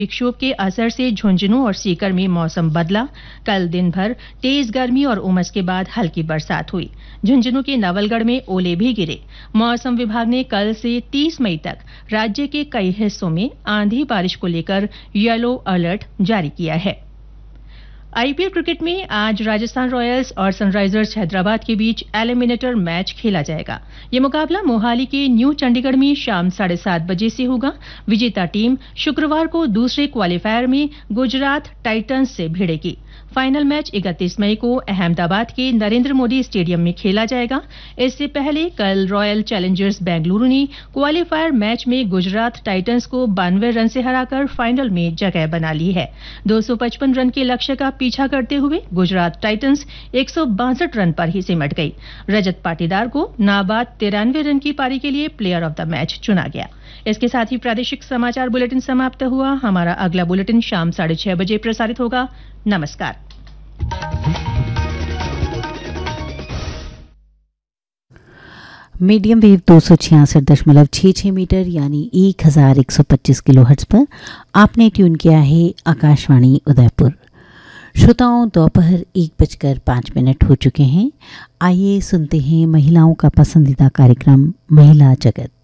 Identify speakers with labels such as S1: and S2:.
S1: विक्षोभ के असर से झुंझुनू और सीकर में मौसम बदला। कल दिन भर तेज गर्मी और उमस के बाद हल्की बरसात हुई। झुंझुनू के नवलगढ़ में ओले भी गिरे। मौसम विभाग ने कल से 30 मई तक राज्य के कई हिस्सों में आंधी बारिश को लेकर येलो अलर्ट जारी किया है। आईपीएल क्रिकेट में आज राजस्थान रॉयल्स और सनराइजर्स हैदराबाद के बीच एलिमिनेटर मैच खेला जाएगा। ये मुकाबला मोहाली के न्यू चंडीगढ़ में शाम 7:30 बजे से होगा। विजेता टीम शुक्रवार को दूसरे क्वालीफायर में गुजरात टाइटंस से भिड़ेगी। फाइनल मैच 31 मई को अहमदाबाद के नरेंद्र मोदी स्टेडियम में खेला जाएगा। इससे पहले कल रॉयल चैलेंजर्स बेंगलुरु ने क्वालीफायर मैच में गुजरात टाइटंस को 92 रन से हराकर फाइनल में जगह बना ली है। 255 रन के लक्ष्य का पीछा करते हुए गुजरात टाइटंस 162 रन पर ही सिमट गई। रजत पाटीदार को नाबाद 93 रन की पारी के लिए प्लेयर ऑफ द मैच चुना गया। इसके साथ ही प्रादेशिक समाचार बुलेटिन समाप्त हुआ। हमारा अगला बुलेटिन शाम 6:30 बजे प्रसारित होगा। नमस्कार।
S2: मीडियम वेव 266.66 मीटर यानी 1125 किलोहर्ट्ज पर आपने ट्यून किया है आकाशवाणी उदयपुर। श्रोताओं, दोपहर 1:05 हो चुके हैं। आइए सुनते हैं महिलाओं का पसंदीदा कार्यक्रम महिला जगत।